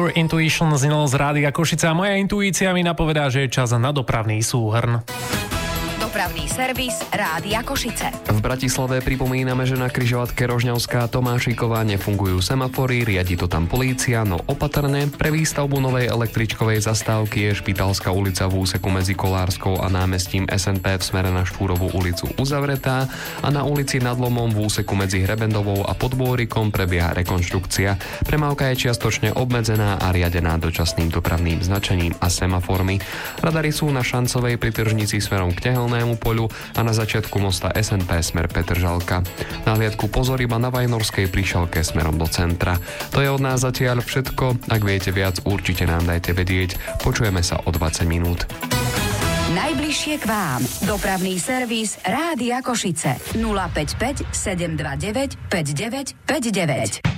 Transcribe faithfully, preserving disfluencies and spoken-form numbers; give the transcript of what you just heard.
Your Intuition znelo z Rádia Košice a moja intuícia mi napovedá, že je čas na dopravný súhrn. Dopravný servis Rádia Košice. V Bratislave pripomíname, že na križovatke Rožňavská Tomášiková nefungujú semafory, riadi to tam polícia, no opatrne. Pre výstavbu novej električkovej zastávky je Špitálska ulica v úseku medzi Kolárskou a námestím es en pé v smere na Štúrovú ulicu uzavretá a na ulici Nad Lomom v úseku medzi Hrebendovou a Podbôrikom prebieha rekonštrukcia. Premávka je čiastočne obmedzená a riadená dočasným dopravným značením a semaformi. Radary sú na Šancovej pri tržnici smerom k Tehelnému poľu a na začiatku mosta es en pé smer Petržalka. Na hliadku pozor iba na Vajnorskej príšalke smerom do centra. To je od nás zatiaľ všetko. Ak viete viac, určite nám dajte vedieť. Počujeme sa o dvadsať minút. Najbližšie k vám. Dopravný servis Rádia Košice. nula päť päť sedem dva deväť päť deväť päť deväť.